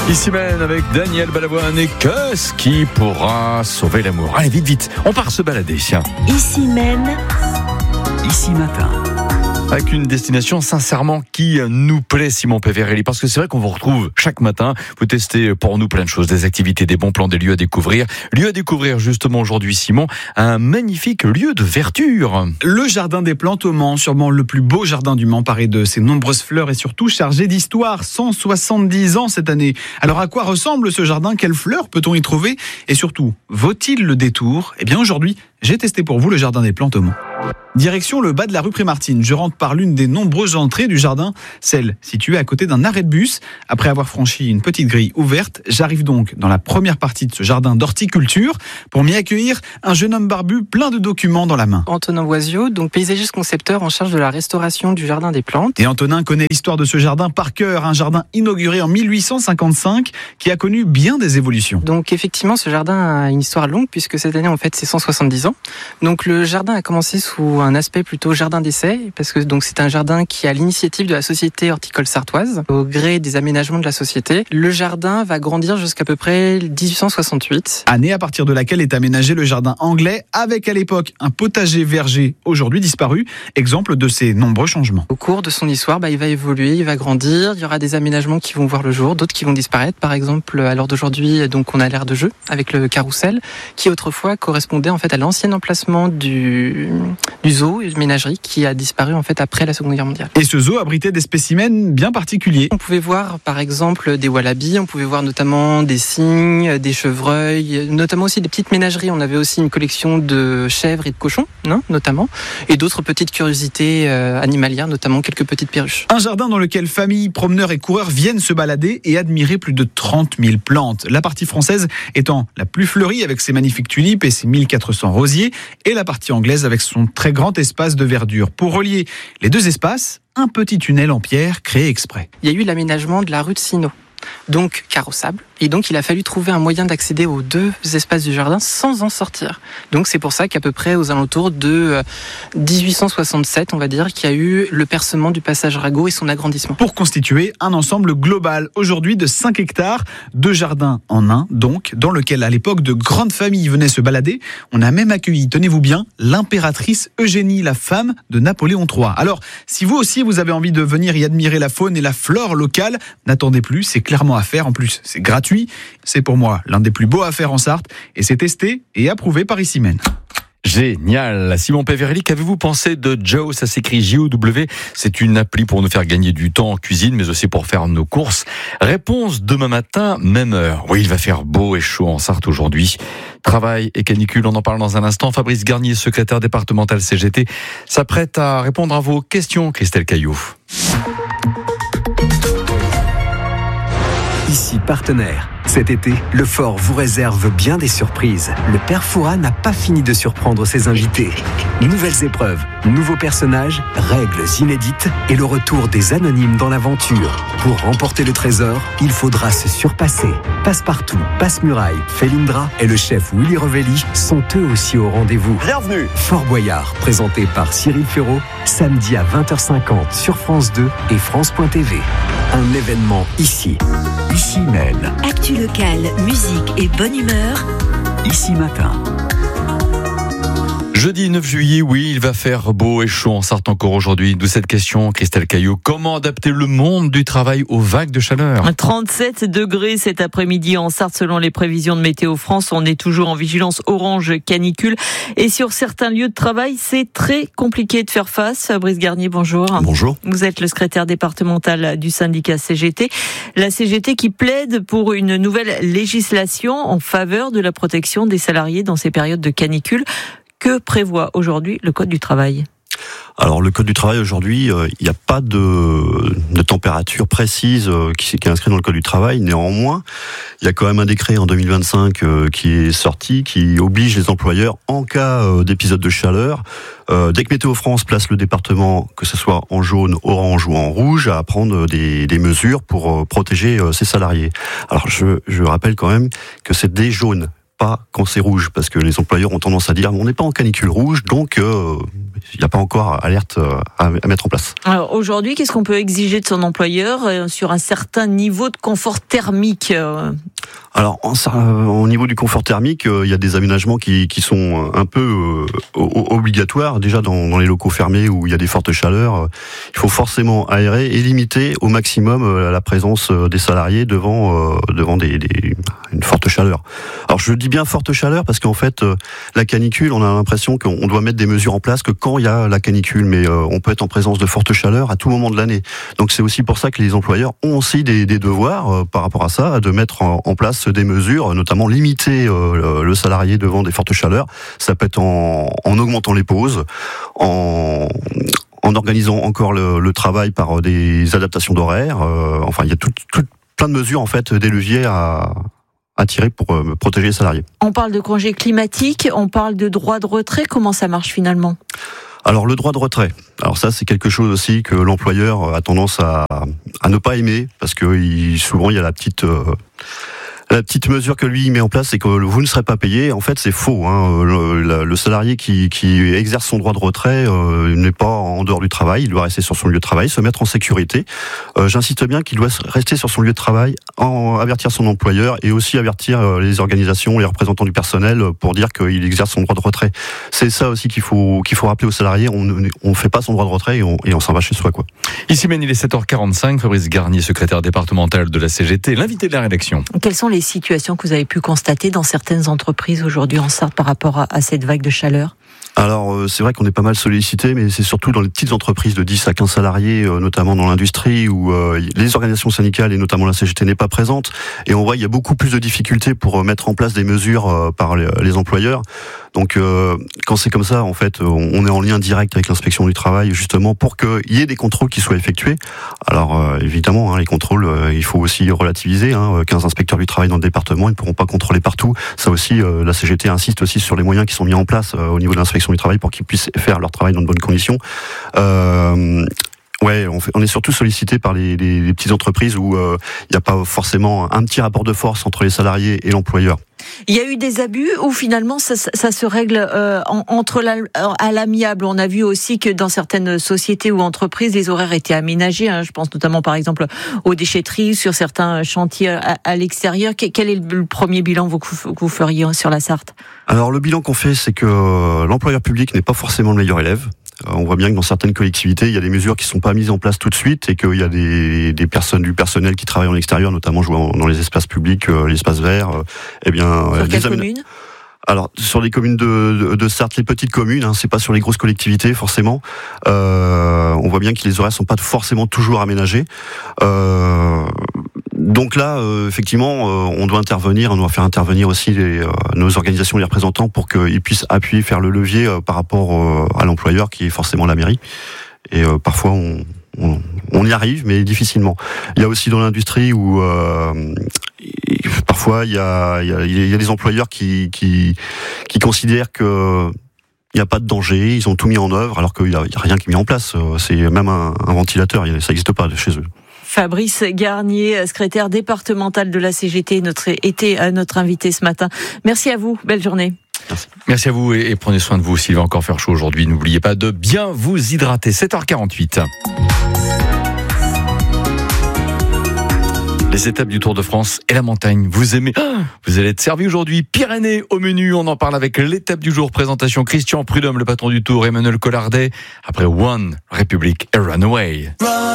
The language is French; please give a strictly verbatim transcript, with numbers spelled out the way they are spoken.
Ici même avec Daniel Balavoine et qu'est-ce qui pourra sauver l'amour? Allez, vite, vite, on part se balader. Tiens. Ici même, Ici matin. Avec une destination sincèrement qui nous plaît, Simon Peverelli, parce que c'est vrai qu'on vous retrouve chaque matin. Vous testez pour nous plein de choses, des activités, des bons plans, des lieux à découvrir. Lieu à découvrir justement aujourd'hui, Simon, un magnifique lieu de verdure. Le jardin des plantes au Mans, sûrement le plus beau jardin du Mans, paré de ses nombreuses fleurs et surtout chargé d'histoire. cent soixante-dix ans cette année. Alors à quoi ressemble ce jardin? Quelles fleurs peut-on y trouver? Et surtout, vaut-il le détour? Eh bien aujourd'hui, j'ai testé pour vous le jardin des plantes au Mans. Direction le bas de la rue Prémartine. Je rentre par l'une des nombreuses entrées du jardin, celle située à côté d'un arrêt de bus. Après avoir franchi une petite grille ouverte, j'arrive donc dans la première partie de ce jardin d'horticulture. Pour m'y accueillir, un jeune homme barbu plein de documents dans la main. Antonin Oisio, donc paysagiste concepteur en charge de la restauration du jardin des plantes. Et Antonin connaît l'histoire de ce jardin par cœur, un jardin inauguré en mille huit cent cinquante-cinq qui a connu bien des évolutions. Donc effectivement, ce jardin a une histoire longue puisque cette année en fait c'est cent soixante-dix ans. Donc le jardin a commencé sous un aspect plutôt jardin d'essai parce que donc c'est un jardin qui est à l'initiative de la société horticole sartoise au gré des aménagements de la société. Le jardin va grandir jusqu'à peu près dix-huit cent soixante-huit. Année à partir de laquelle est aménagé le jardin anglais avec à l'époque un potager verger aujourd'hui disparu, exemple de ces nombreux changements. Au cours de son histoire, bah, il va évoluer, il va grandir, il y aura des aménagements qui vont voir le jour, d'autres qui vont disparaître. Par exemple, à l'heure d'aujourd'hui, donc on a l'aire de jeu avec le carrousel qui autrefois correspondait en fait à l'ancien emplacement du du zoo et de ménagerie qui a disparu en fait après la Seconde Guerre mondiale. Et ce zoo abritait des spécimens bien particuliers. On pouvait voir par exemple des wallabies, on pouvait voir notamment des cygnes, des chevreuils, notamment aussi des petites ménageries. On avait aussi une collection de chèvres et de cochons, hein, notamment, et d'autres petites curiosités euh, animalières, notamment quelques petites perruches. Un jardin dans lequel familles, promeneurs et coureurs viennent se balader et admirer plus de trente mille plantes. La partie française étant la plus fleurie avec ses magnifiques tulipes et ses mille quatre cents rosiers, et la partie anglaise avec son très grand espace de verdure. Pour relier les deux espaces, un petit tunnel en pierre créé exprès. Il y a eu l'aménagement de la rue de Sino, donc carrossable, et donc il a fallu trouver un moyen d'accéder aux deux espaces du jardin sans en sortir. Donc c'est pour ça qu'à peu près aux alentours de dix-huit cent soixante-sept, on va dire, qu'il y a eu le percement du passage Rago et son agrandissement. Pour constituer un ensemble global, aujourd'hui de cinq hectares, deux jardins en un, donc, dans lequel à l'époque de grandes familles venaient se balader. On a même accueilli, tenez-vous bien, l'impératrice Eugénie, la femme de Napoléon trois. Alors, si vous aussi vous avez envie de venir y admirer la faune et la flore locale, n'attendez plus, c'est clairement à faire. En plus, c'est gratuit. C'est pour moi l'un des plus beaux à faire en Sarthe et c'est testé et approuvé par Ici Même. Génial. Simon Peverelli, qu'avez-vous pensé de Joe? Ça s'écrit J O W. C'est une appli pour nous faire gagner du temps en cuisine, mais aussi pour faire nos courses. Réponse demain matin, même heure. Oui, il va faire beau et chaud en Sarthe aujourd'hui. Travail et canicule, on en parle dans un instant. Fabrice Garnier, secrétaire départemental C G T, s'apprête à répondre à vos questions, Christelle Caillou. Ici partenaire. Cet été, le Fort vous réserve bien des surprises. Le père Fouras n'a pas fini de surprendre ses invités. Nouvelles épreuves, nouveaux personnages, règles inédites et le retour des anonymes dans l'aventure. Pour remporter le trésor, il faudra se surpasser. Passepartout, Passe-Muraille, Felindra et le chef Willy Revelli sont eux aussi au rendez-vous. Bienvenue. Fort Boyard, présenté par Cyril Ferraud, samedi à vingt heures cinquante sur France deux et France point T V. Un événement ici. Ici même. actu locale, musique et bonne humeur. Ici matin. Jeudi neuf juillet, oui, il va faire beau et chaud en Sarthe encore aujourd'hui. D'où cette question, Christelle Caillot. Comment adapter le monde du travail aux vagues de chaleur? trente-sept degrés cet après-midi en Sarthe selon les prévisions de Météo France. On est toujours en vigilance orange canicule. Et sur certains lieux de travail, c'est très compliqué de faire face. Fabrice Garnier, bonjour. Bonjour. Vous êtes le secrétaire départemental du syndicat C G T. La C G T qui plaide pour une nouvelle législation en faveur de la protection des salariés dans ces périodes de canicule. Que prévoit aujourd'hui le Code du travail ? Alors le Code du travail aujourd'hui, euh, il n'y a pas de, de température précise euh, qui, qui est inscrite dans le Code du travail. Néanmoins, il y a quand même un décret en deux mille vingt-cinq euh, qui est sorti, qui oblige les employeurs, en cas euh, d'épisode de chaleur, euh, dès que Météo France place le département, que ce soit en jaune, orange ou en rouge, à prendre des, des mesures pour euh, protéger euh, ses salariés. Alors je, je rappelle quand même que c'est des jaunes. pas quand c'est rouge, parce que les employeurs ont tendance à dire on n'est pas en canicule rouge, donc euh, il n'y a pas encore alerte à, à mettre en place. Alors aujourd'hui, qu'est-ce qu'on peut exiger de son employeur euh, sur un certain niveau de confort thermique euh... Alors, en, au niveau du confort thermique, il euh, y a des aménagements qui, qui sont un peu euh, obligatoires. Déjà, dans, dans les locaux fermés où il y a des fortes chaleurs, euh, il faut forcément aérer et limiter au maximum euh, la présence euh, des salariés devant, euh, devant des, des, une forte chaleur. Alors, je dis bien forte chaleur parce qu'en fait, euh, la canicule, on a l'impression qu'on doit mettre des mesures en place que quand il y a la canicule, mais euh, on peut être en présence de forte chaleur à tout moment de l'année. Donc, c'est aussi pour ça que les employeurs ont aussi des, des devoirs euh, par rapport à ça, de mettre en, en place des mesures, notamment limiter euh, le salarié devant des fortes chaleurs. Ça peut être en, en augmentant les pauses, en, en organisant encore le, le travail par des adaptations d'horaires. Euh, enfin, il y a tout, tout, plein de mesures, en fait, des leviers à, à tirer pour euh, protéger les salariés. On parle de congés climatiques, on parle de droit de retrait. Comment ça marche finalement ? Alors le droit de retrait, alors ça c'est quelque chose aussi que l'employeur a tendance à, à ne pas aimer, parce que il, souvent il y a la petite... Euh, La petite mesure que lui il met en place, c'est que vous ne serez pas payé. En fait, c'est faux. Hein. Le, le salarié qui, qui exerce son droit de retrait euh, n'est pas en dehors du travail. Il doit rester sur son lieu de travail, se mettre en sécurité. Euh, j'insiste bien qu'il doit rester sur son lieu de travail, en, avertir son employeur et aussi avertir euh, les organisations, les représentants du personnel pour dire qu'il exerce son droit de retrait. C'est ça aussi qu'il faut qu'il faut rappeler aux salariés. On ne fait pas son droit de retrait et on, et on s'en va chez soi, quoi. Ici même, il est sept heures quarante-cinq. Fabrice Garnier, secrétaire départemental de la C G T, l'invité de la rédaction. Quelles sont les situations que vous avez pu constater dans certaines entreprises aujourd'hui en Sarthe par rapport à, à cette vague de chaleur ? Alors euh, c'est vrai qu'on est pas mal sollicité, mais c'est surtout dans les petites entreprises de dix à quinze salariés, euh, notamment dans l'industrie, où euh, les organisations syndicales et notamment la C G T n'est pas présente. Et on voit qu'il y a beaucoup plus de difficultés pour euh, mettre en place des mesures euh, par les, les employeurs. Donc euh, quand c'est comme ça, en fait, on est en lien direct avec l'inspection du travail, justement pour qu'il y ait des contrôles qui soient effectués. Alors euh, évidemment, hein, les contrôles, euh, il faut aussi relativiser. Hein, quinze inspecteurs du travail dans le département, ils ne pourront pas contrôler partout. Ça aussi, euh, la C G T insiste aussi sur les moyens qui sont mis en place euh, au niveau de l'inspection du travail pour qu'ils puissent faire leur travail dans de bonnes conditions. Euh, Ouais, on, fait, on est surtout sollicité par les, les, les petites entreprises où il euh, n'y a pas forcément un petit rapport de force entre les salariés et l'employeur. Il y a eu des abus ou finalement ça, ça se règle euh, en, entre la, à l'amiable. On a vu aussi que dans certaines sociétés ou entreprises, les horaires étaient aménagés. Hein, je pense notamment par exemple aux déchetteries, sur certains chantiers à, à l'extérieur. Quel est le premier bilan que vous, que vous feriez sur la Sarthe ? Alors le bilan qu'on fait, c'est que l'employeur public n'est pas forcément le meilleur élève. On voit bien que dans certaines collectivités, il y a des mesures qui ne sont pas mises en place tout de suite et qu'il y a des, des personnes du personnel qui travaillent en extérieur, notamment dans les espaces publics, euh, l'espace vert. Euh, eh bien, sur quelles aména- communes ? Alors sur les communes de, de, de Sarthe, les petites communes, hein, c'est pas sur les grosses collectivités forcément. Euh, on voit bien que les horaires sont pas forcément toujours aménagés. Euh, Donc là, euh, effectivement, euh, on doit intervenir, on doit faire intervenir aussi les, euh, nos organisations, les représentants, pour qu'ils puissent appuyer, faire le levier euh, par rapport euh, à l'employeur, qui est forcément la mairie. Et euh, parfois, on, on, on y arrive, mais difficilement. Il y a aussi dans l'industrie où euh, parfois il y a, il y a, il y a des employeurs qui, qui, qui considèrent que il n'y a pas de danger, ils ont tout mis en œuvre, alors qu'il n'y a, il y a rien qui est mis en place. C'est même un, un ventilateur, ça n'existe pas chez eux. Fabrice Garnier, secrétaire départemental de la C G T, notre, était notre invité ce matin. Merci à vous, belle journée. Merci. Merci à vous et, et prenez soin de vous s'il va encore faire chaud aujourd'hui. N'oubliez pas de bien vous hydrater. sept heures quarante-huit. Les étapes du Tour de France et la montagne. Vous aimez, ah, vous allez être servi aujourd'hui. Pyrénées au menu. On en parle avec l'étape du jour. Présentation Christian Prudhomme, le patron du Tour, Emmanuel Collardet. Après One Republic et Runaway.